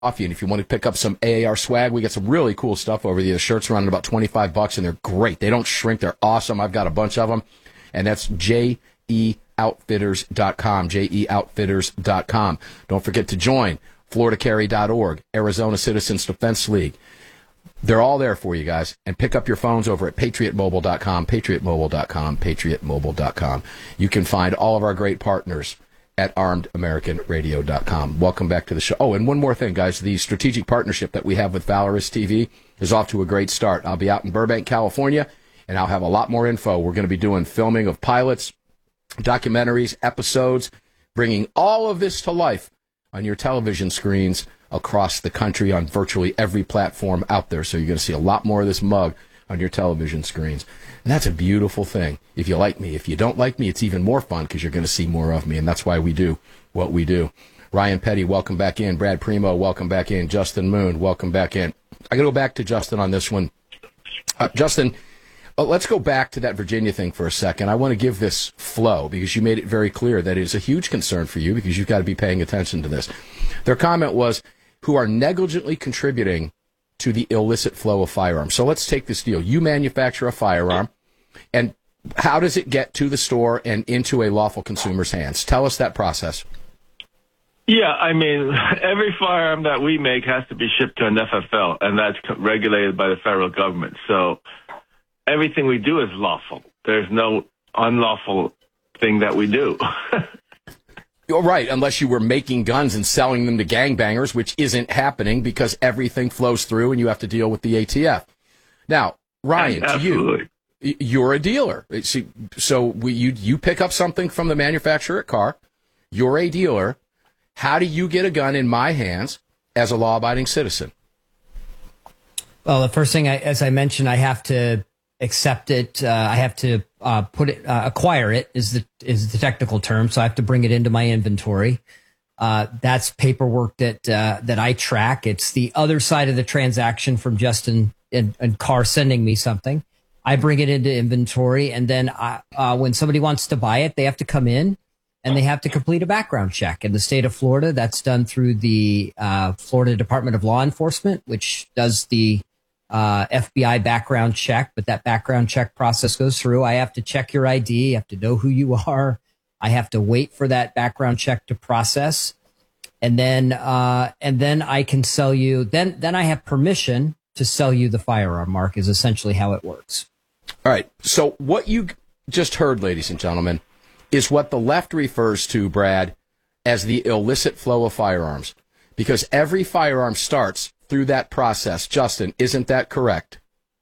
coffee. And if you want to pick up some AAR swag, we got some really cool stuff over there. The shirts are around about $25, and they're great. They don't shrink. They're awesome. I've got a bunch of them. And that's JEOutfitters.com, JEOutfitters.com. Don't forget to join FloridaCarry.org, Arizona Citizens Defense League. They're all there for you guys. And pick up your phones over at PatriotMobile.com, PatriotMobile.com, PatriotMobile.com. You can find all of our great partners at ArmedAmericanRadio.com. Welcome back to the show. Oh, and one more thing, guys. The strategic partnership that we have with Valorous TV is off to a great start. I'll be out in Burbank, California, and I'll have a lot more info. We're going to be doing filming of pilots, documentaries, episodes, bringing all of this to life on your television screens across the country on virtually every platform out there. So you're going to see a lot more of this mug on your television screens. And that's a beautiful thing. If you like me, if you don't like me, it's even more fun because you're going to see more of me. And that's why we do what we do. Ryan Petty, welcome back in. Brad Primo, welcome back in. Justin Moon, welcome back in. I got to go back to Justin on this one. Justin, let's go back to that Virginia thing for a second. I want to give this flow because you made it very clear that it is a huge concern for you because you've got to be paying attention to this. Their comment was, who are negligently contributing to the illicit flow of firearms. So let's take this deal. You manufacture a firearm, and how does it get to the store and into a lawful consumer's hands? Tell us that process. Yeah, I mean, every firearm that we make has to be shipped to an FFL, and that's regulated by the federal government. So everything we do is lawful. There's no unlawful thing that we do. You're right, unless you were making guns and selling them to gangbangers, which isn't happening because everything flows through and you have to deal with the ATF. Now, Ryan, Absolutely. To you, you're a dealer. So you pick up something from the manufacturer at car. You're a dealer. How do you get a gun in my hands as a law-abiding citizen? Well, the first thing, as I mentioned, I have to accept it. I have to acquire it is the technical term. So I have to bring it into my inventory. That's paperwork that I track. It's the other side of the transaction from Justin and Carr sending me something. I bring it into inventory, and then when somebody wants to buy it, they have to come in and they have to complete a background check. In the state of Florida, that's done through the Florida Department of Law Enforcement, which does the FBI background check, but that background check process goes through. I have to check your ID. I have to know who you are. I have to wait for that background check to process. And then I can sell you, then I have permission to sell you the firearm, Mark, is essentially how it works. All right. So what you just heard, ladies and gentlemen, is what the left refers to, Brad, as the illicit flow of firearms, because every firearm starts through that process. Justin, isn't that correct?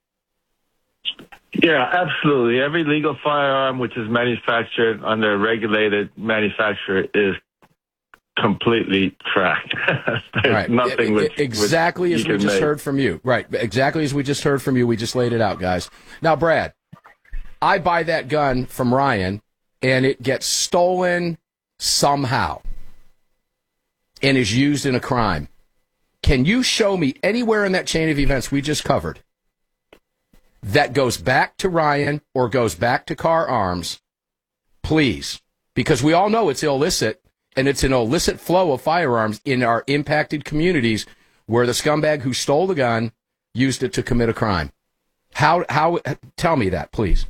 Yeah, absolutely. Every legal firearm which is manufactured under a regulated manufacturer is completely tracked. There's right. Nothing exactly as we just heard from you. Right. Exactly as we just heard from you. We just laid it out, guys. Now, Brad, I buy that gun from Ryan and it gets stolen somehow and is used in a crime. Can you show me anywhere in that chain of events we just covered that goes back to Ryan or goes back to Carr Arms, please? Because we all know it's illicit, and it's an illicit flow of firearms in our impacted communities where the scumbag who stole the gun used it to commit a crime. How? Tell me that, please.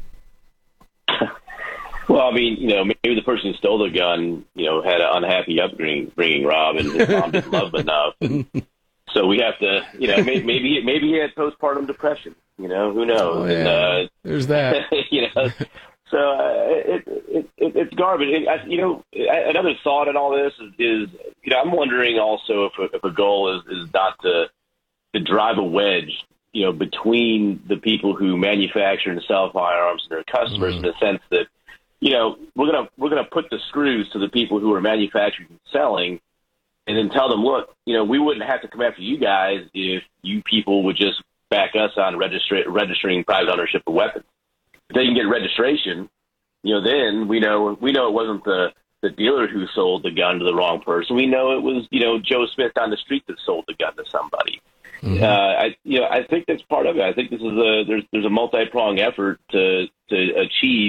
Well, I mean, maybe the person who stole the gun, had an unhappy upbringing, Rob, and his mom didn't love him enough. So we have to, maybe he had postpartum depression. Who knows? Oh, yeah. And, there's that. So it's garbage. Another thought in all this is I'm wondering also if a goal is not to drive a wedge, between the people who manufacture and sell firearms and their customers, in the sense that, we're gonna put the screws to the people who are manufacturing and selling, and then tell them, look, we wouldn't have to come after you guys if you people would just back us on registering private ownership of weapons. If they can get registration, then we know it wasn't the dealer who sold the gun to the wrong person. We know it was, Joe Smith on the street that sold the gun to somebody. Mm-hmm. I think that's part of it. I think this is there's a multi-pronged effort to achieve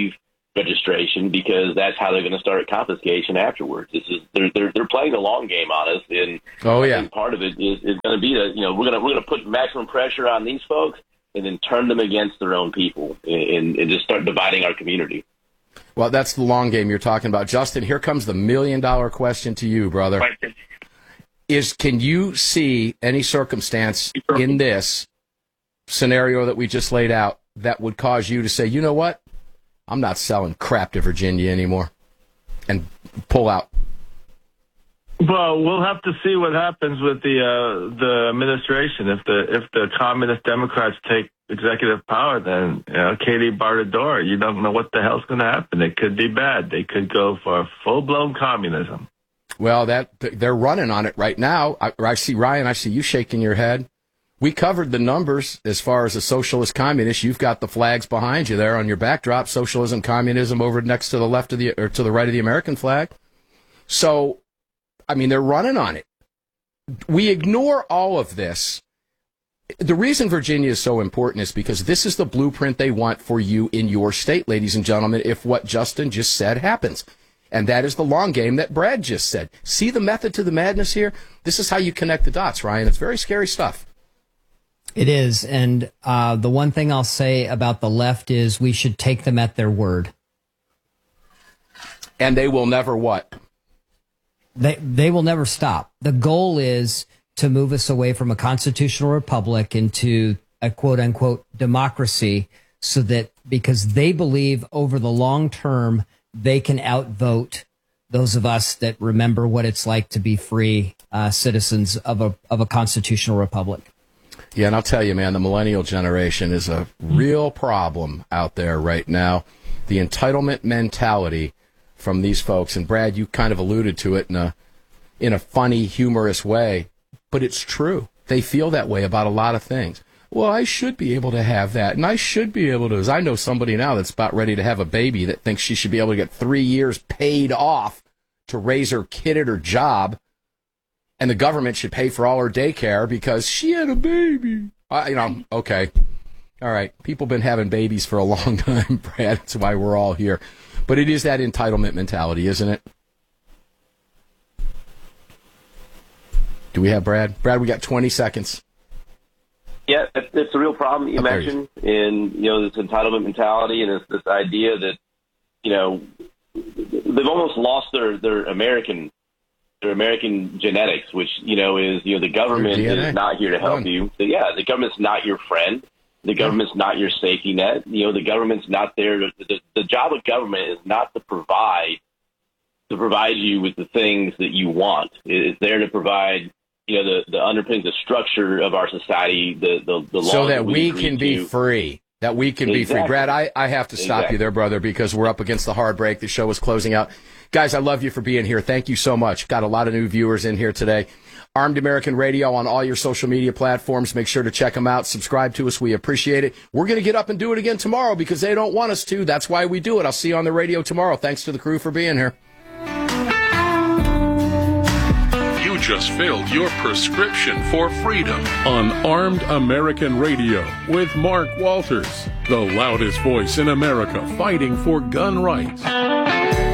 registration, because that's how they're going to start confiscation afterwards. This is they're playing the long game on us, and and part of it is going to be that we're going to put maximum pressure on these folks and then turn them against their own people and just start dividing our community. Well, that's the long game you're talking about, Justin. Here comes the $1 million question to you, brother. Can you see any circumstance in this scenario that we just laid out that would cause you to say, you know what? I'm not selling crap to Virginia anymore, and pull out? Well, we'll have to see what happens with the administration. If the communist Democrats take executive power, then Katie Bardador, you don't know what the hell's going to happen. It could be bad. They could go for full-blown communism. Well, they're running on it right now. I see, Ryan, I see you shaking your head. We covered the numbers as far as a socialist communist. You've got the flags behind you there on your backdrop, socialism, communism over next to the left of or to the right of the American flag. So, I mean, they're running on it. We ignore all of this. The reason Virginia is so important is because this is the blueprint they want for you in your state, ladies and gentlemen, if what Justin just said happens. And that is the long game that Brad just said. See the method to the madness here? This is how you connect the dots, Ryan. It's very scary stuff. It is. And the one thing I'll say about the left is we should take them at their word. And they will never what? They will never stop. The goal is to move us away from a constitutional republic into a quote-unquote democracy, so that because they believe over the long term they can outvote those of us that remember what it's like to be free citizens of a constitutional republic. Yeah, and I'll tell you, man, the millennial generation is a real problem out there right now. The entitlement mentality from these folks, and Brad, you kind of alluded to it in a funny, humorous way, but it's true. They feel that way about a lot of things. Well, I should be able to have that, and I should be able to. As I know somebody now that's about ready to have a baby that thinks she should be able to get 3 years paid off to raise her kid at her job, and the government should pay for all her daycare because she had a baby. Okay. All right. People have been having babies for a long time, Brad. That's why we're all here. But it is that entitlement mentality, isn't it? Do we have Brad? Brad, we got 20 seconds. Yeah, it's a real problem that you mentioned, and this entitlement mentality, and this idea that they've almost lost their American genetics, which is the government is not here to help you. So, yeah, the government's not your friend. The government's not your safety net. The government's not there. The job of government is not to provide you with the things that you want. It's there to provide the underpinnings, the structure of our society, the so that we can be free. That we can be free. Brad, I have to stop you there, brother, because we're up against the hard break. The show is closing out. Guys, I love you for being here. Thank you so much. Got a lot of new viewers in here today. Armed American Radio on all your social media platforms. Make sure to check them out. Subscribe to us. We appreciate it. We're going to get up and do it again tomorrow because they don't want us to. That's why we do it. I'll see you on the radio tomorrow. Thanks to the crew for being here. You just filled your prescription for freedom on Armed American Radio with Mark Walters, the loudest voice in America fighting for gun rights.